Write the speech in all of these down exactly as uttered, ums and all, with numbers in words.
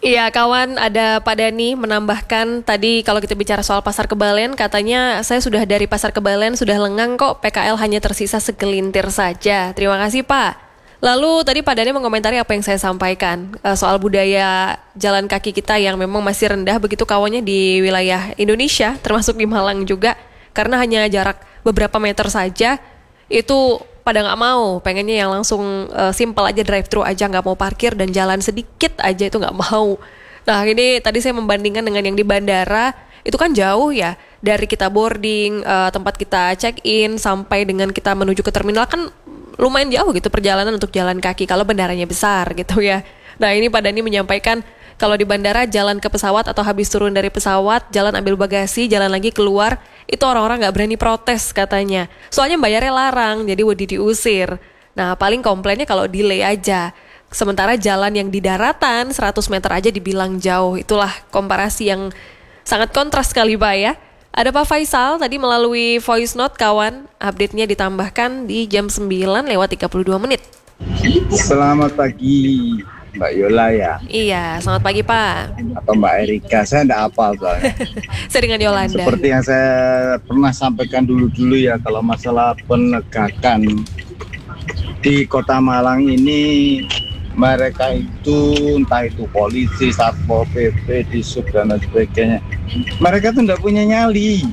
Iya kawan, ada Pak Dani menambahkan tadi kalau kita bicara soal Pasar Kebalen, katanya saya sudah dari Pasar Kebalen sudah lengang kok, P K L hanya tersisa segelintir saja. Terima kasih Pak. Lalu tadi Pak Dani mengomentari apa yang saya sampaikan uh, soal budaya jalan kaki kita yang memang masih rendah begitu kawannya di wilayah Indonesia, termasuk di Malang juga, karena hanya jarak beberapa meter saja itu pada nggak mau, pengennya yang langsung uh, simple aja, drive thru aja, nggak mau parkir dan jalan sedikit aja itu nggak mau. Nah ini tadi saya membandingkan dengan yang di bandara, itu kan jauh ya, dari kita boarding, uh, tempat kita check in sampai dengan kita menuju ke terminal kan lumayan jauh gitu perjalanan untuk jalan kaki kalau bandaranya besar gitu ya. Nah ini Pak Dani menyampaikan kalau di bandara jalan ke pesawat atau habis turun dari pesawat, jalan ambil bagasi, jalan lagi keluar, itu orang-orang nggak berani protes katanya. Soalnya bayarnya larang, jadi wedi diusir. Nah paling komplainnya kalau delay aja. Sementara jalan yang di daratan seratus meter aja dibilang jauh. Itulah komparasi yang sangat kontras sekali Pak ya. Ada Pak Faisal tadi melalui voice note kawan, update-nya ditambahkan di jam sembilan lewat tiga puluh dua menit. Selamat pagi Mbak Yola ya. Iya, selamat pagi Pak. Atau Mbak Erika, saya enggak hafal soalnya. Saya dengan Yolanda. Seperti yang saya pernah sampaikan dulu-dulu ya, kalau masalah penegakan di Kota Malang ini, mereka itu entah itu polisi, Satpol P P, Disub dan lain sebagainya, mereka tuh enggak punya nyali.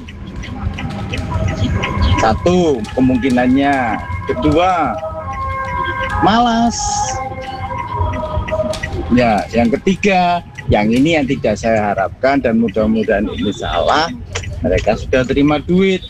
Satu kemungkinannya, kedua malas. Ya, yang ketiga, yang ini yang tidak saya harapkan dan mudah-mudahan ini salah, mereka sudah terima duit.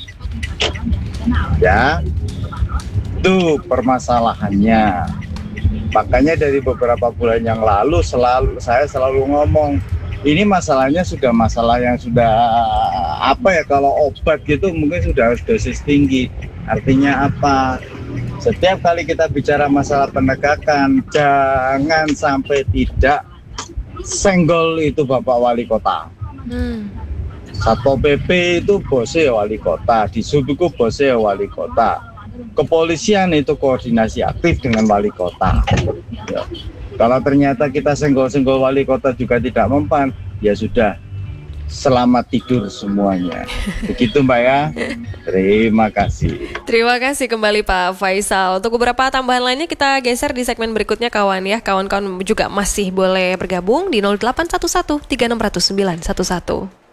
Ya, itu permasalahannya. Makanya dari beberapa bulan yang lalu selalu saya selalu ngomong, ini masalahnya sudah masalah yang sudah apa ya, kalau obat gitu mungkin sudah harus dosis tinggi. Artinya apa? Setiap kali kita bicara masalah penegakan, jangan sampai tidak senggol itu Bapak Wali Kota. Hmm. Satpol P P itu bosnya Wali Kota, Disub itu bosnya Wali Kota. Kepolisian itu koordinasi aktif dengan Wali Kota. Ya. Kalau ternyata kita senggol-senggol Wali Kota juga tidak mempan, ya sudah. Selamat tidur semuanya. Begitu Mbak ya. Terima kasih. Terima kasih kembali Pak Faisal. Untuk beberapa tambahan lainnya kita geser di segmen berikutnya kawan ya. Kawan-kawan juga masih boleh bergabung di nol delapan satu satu tiga enam nol nol sembilan satu satu.